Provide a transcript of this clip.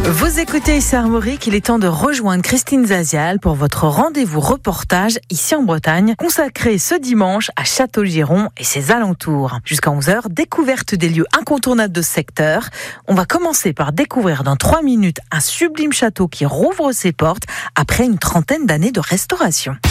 Vous écoutez ici Armorique, il est temps de rejoindre Christine Zazial pour votre rendez-vous reportage ici en Bretagne, consacré ce dimanche à Châteaugiron et ses alentours. Jusqu'à 11h, découverte des lieux incontournables de ce secteur. On va commencer par découvrir dans 3 minutes un sublime château qui rouvre ses portes après une 30aine d'années de restauration.